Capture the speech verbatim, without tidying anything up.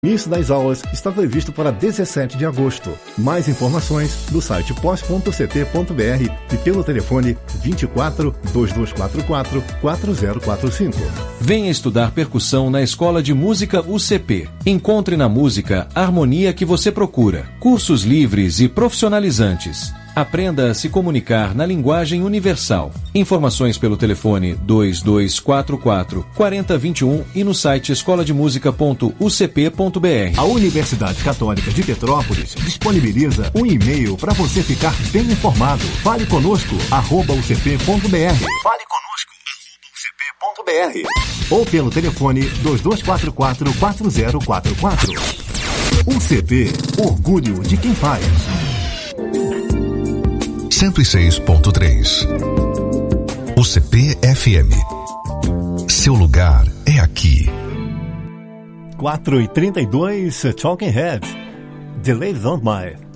O início das aulas está previsto para dezessete de agosto. Mais informações no site pós ponto c t ponto b r e pelo telefone vinte e quatro, dois dois quatro quatro, quatro zero quatro cinco. Venha estudar percussão na Escola de Música U C P. Encontre na música a harmonia que você procura. Cursos livres e profissionalizantes. Aprenda a se comunicar na linguagem universal. Informações pelo telefone dois dois quatro quatro, quatro zero dois um e no site escola de música ponto u c p ponto b r. A Universidade Católica de Petrópolis disponibiliza um e-mail para você ficar bem informado. Fale conosco, arroba u c p ponto b r. Fale conosco, arroba u c p ponto b r. Ou pelo telefone dois dois quatro quatro, quatro zero quatro quatro. U C P, orgulho de quem faz. cento e seis ponto três. U C P F M. Seu lugar é aqui. quatro e trinta e dois, Talking Heads. Delays on My.